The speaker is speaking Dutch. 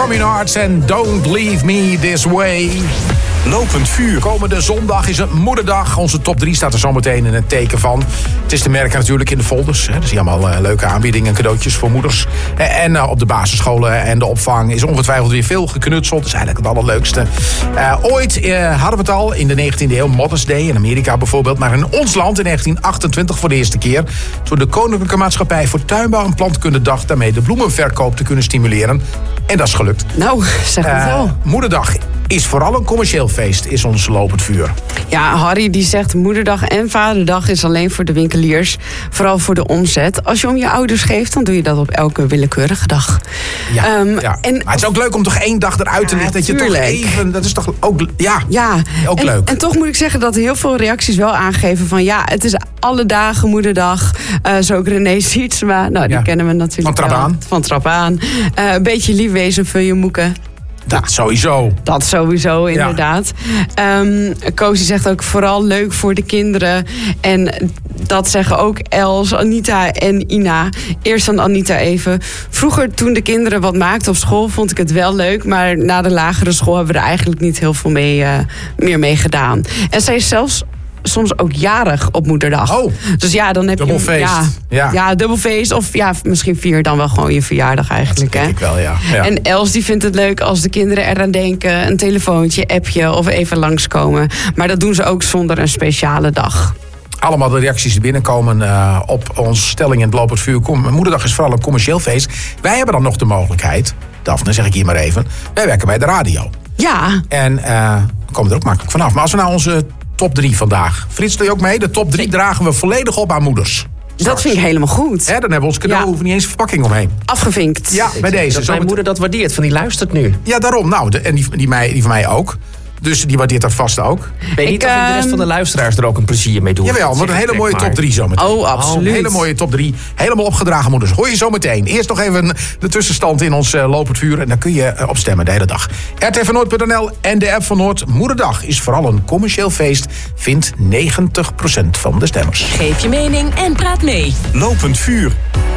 Communards en Don't Leave Me This Way. Lopend vuur. Komende zondag is het moederdag. Onze top 3 staat er zometeen in het teken van. Het is te merken natuurlijk in de folders. Er zien allemaal leuke aanbiedingen en cadeautjes voor moeders. En op de basisscholen en de opvang is ongetwijfeld weer veel geknutseld. Dat is eigenlijk het allerleukste. Ooit hadden we het al in de 19e eeuw, Mother's Day in Amerika bijvoorbeeld. Maar in ons land in 1928 voor de eerste keer. Toen de Koninklijke Maatschappij voor Tuinbouw en Plantkunde dacht daarmee de bloemenverkoop te kunnen stimuleren. En dat is gelukt. Nou, zeg het wel. Moederdag is vooral een commercieel feest, is ons lopend vuur. Ja, Harry die zegt Moederdag en Vaderdag is alleen voor de winkeliers. Vooral voor de omzet. Als je om je ouders geeft, dan doe je dat op elke willekeurige dag. Ja, ja. En, maar het is ook leuk om toch één dag eruit te lichten. Dat je toch even, dat is toch ook, ook leuk. En toch moet ik zeggen dat heel veel reacties wel aangeven van ja, het is alle dagen Moederdag. Zo ook René Sietsma, nou die kennen we natuurlijk Van Trap aan. Een beetje lief wezen, vul je moeken. Dat sowieso. Dat sowieso, inderdaad. Koos zegt ook vooral leuk voor de kinderen. En dat zeggen ook Els, Anita en Ina. Eerst aan Anita even. Vroeger, toen de kinderen wat maakten op school, vond ik het wel leuk. Maar na de lagere school hebben we er eigenlijk niet heel veel meer mee gedaan. En zij is zelfs soms ook jarig op Moederdag. Oh, dus ja, dan heb dubbel je feest. Ja, dubbel feest. Of ja, misschien vier dan wel gewoon je verjaardag eigenlijk. Dat denk ik wel, ja. En Els die vindt het leuk als de kinderen eraan denken. Een telefoontje, appje of even langskomen. Maar dat doen ze ook zonder een speciale dag. Allemaal de reacties die binnenkomen op onze stelling in het lopend vuur. Moederdag is vooral een commercieel feest. Wij hebben dan nog de mogelijkheid, Daphne, zeg ik hier maar even. Wij werken bij de radio. Ja. En komen er ook makkelijk vanaf. Maar als we nou onze top 3 vandaag. Frits, doe je ook mee? De top 3 dragen we volledig op aan moeders. Dat vind ik helemaal goed. Dan hebben we ons cadeau, hoeven niet eens een verpakking omheen. Afgevinkt. Ja, bij deze. Dat mijn moeder dat waardeert, van die luistert nu. Ja, daarom. Nou, en die van mij ook. Dus die waardeert dat vast ook. Weet niet of de rest van de luisteraars er ook een plezier mee doen. Jawel, want een hele mooie top 3 zometeen. Oh, absoluut. Een hele mooie top 3. Helemaal opgedragen moeders. Hoor je zo meteen. Eerst nog even de tussenstand in ons lopend vuur. En dan kun je opstemmen de hele dag. rtvnoord.nl en de app van Noord. Moederdag is vooral een commercieel feest. Vindt 90% van de stemmers. Geef je mening en praat mee. Lopend vuur.